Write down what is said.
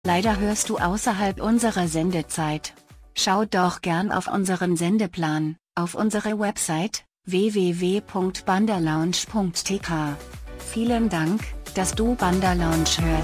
Leider hörst du außerhalb unserer Sendezeit. Schau doch gern auf unseren Sendeplan, auf unsere Website, www.bandalounge.tk. Vielen Dank, dass du Banda Lounge hörst.